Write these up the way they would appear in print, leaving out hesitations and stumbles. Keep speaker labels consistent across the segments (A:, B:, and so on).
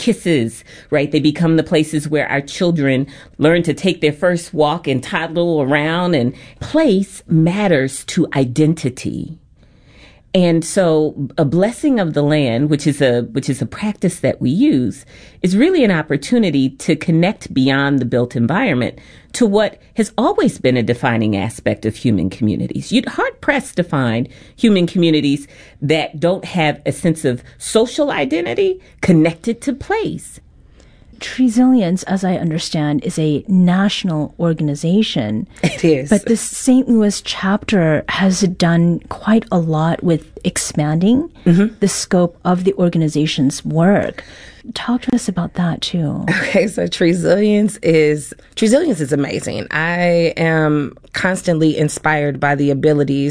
A: kisses, right? They become the places where our children learn to take their first walk and toddle around. And place matters to identity. And so a blessing of the land, which is a practice that we use, is really an opportunity to connect beyond the built environment to what has always been a defining aspect of human communities. You'd hard pressed to find human communities that don't have a sense of social identity connected to place.
B: Treezillions, as I understand, is a national organization.
C: It is.
B: But the St. Louis chapter has done quite a lot with expanding the scope of the organization's work. Talk to us about that, too.
C: Okay, so Treezillions is amazing. I am constantly inspired by the ability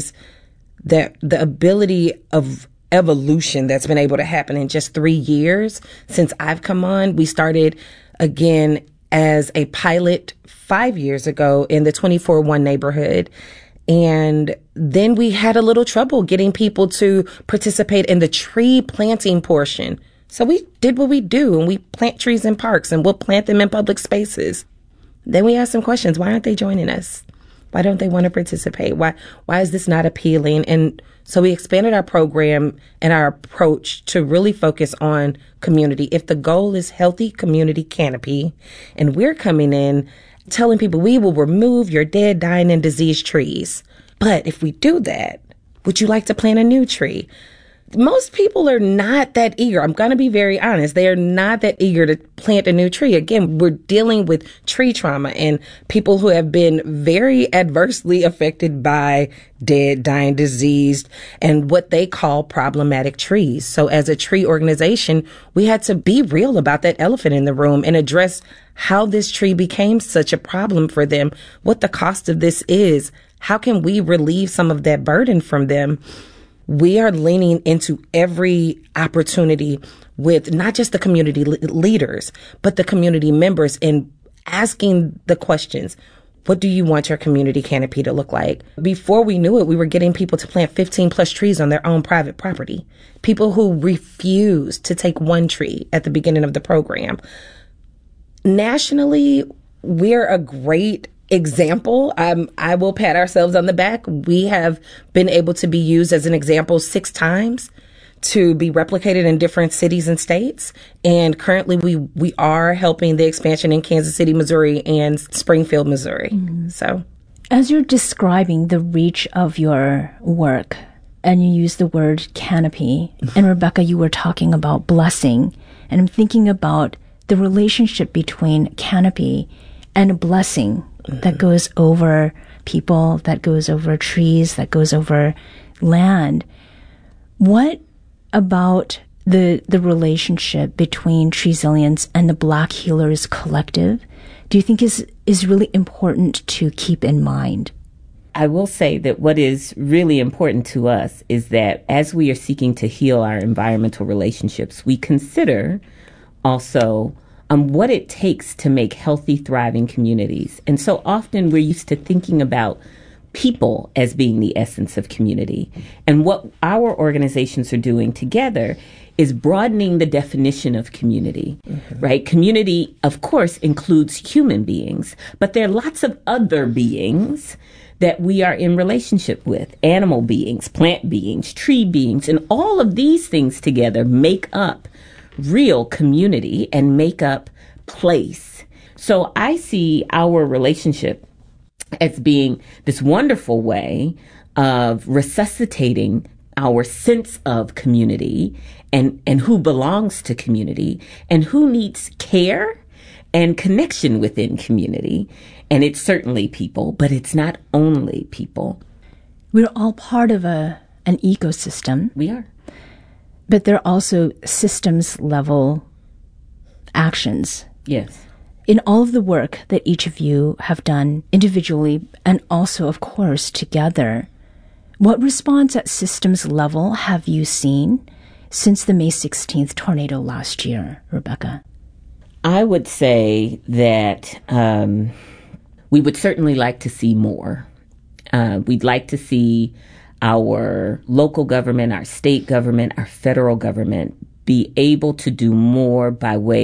C: of evolution that's been able to happen in just 3 years since I've come on. We started again as a pilot 5 years ago in the 24-1 neighborhood. And then we had a little trouble getting people to participate in the tree planting portion. So we did what we do, and we plant trees in parks, and we'll plant them in public spaces. Then we asked some questions. Why aren't they joining us? Why don't they want to participate? Why is this not appealing? And so we expanded our program and our approach to really focus on community. If the goal is healthy community canopy, and we're coming in telling people we will remove your dead, dying, and diseased trees. But if we do that, would you like to plant a new tree? Most people are not that eager. I'm going to be very honest. They are not that eager to plant a new tree. Again, we're dealing with tree trauma and people who have been very adversely affected by dead, dying, diseased, and what they call problematic trees. So as a tree organization, we had to be real about that elephant in the room and address how this tree became such a problem for them, what the cost of this is, how can we relieve some of that burden from them. We are leaning into every opportunity with not just the community leaders, but the community members and asking the questions. What do you want your community canopy to look like? Before we knew it, we were getting people to plant 15 plus trees on their own private property. People who refused to take one tree at the beginning of the program. Nationally, we're a great example. I will pat ourselves on the back. We have been able to be used as an example 6 times to be replicated in different cities and states. And currently we are helping the expansion in Kansas City, Missouri and Springfield, Missouri. Mm-hmm. So
B: as you're describing the reach of your work and you use the word canopy, and Rebecca, you were talking about blessing, and I'm thinking about the relationship between canopy and a blessing that goes over people, that goes over trees, that goes over land. What about the relationship between Treezillions and the Black Healers Collective do you think is really important to keep in mind?
A: I will say that what is really important to us is that as we are seeking to heal our environmental relationships, we consider also what it takes to make healthy, thriving communities. And so often we're used to thinking about people as being the essence of community. And what our organizations are doing together is broadening the definition of community, right? Community, of course, includes human beings, but there are lots of other beings that we are in relationship with, animal beings, plant beings, tree beings, and all of these things together make up real community and make up place. So I see our relationship as being this wonderful way of resuscitating our sense of community and who belongs to community and who needs care and connection within community. And it's certainly people, but it's not only people.
B: We're all part of an ecosystem.
A: We are.
B: But there are also systems level actions.
A: Yes.
B: In all of the work that each of you have done individually and also, of course, together, what response at systems level have you seen since the May 16th tornado last year, Rebecca?
A: I would say that we would certainly like to see more. We'd like to see our local government, our state government, our federal government be able to do more by way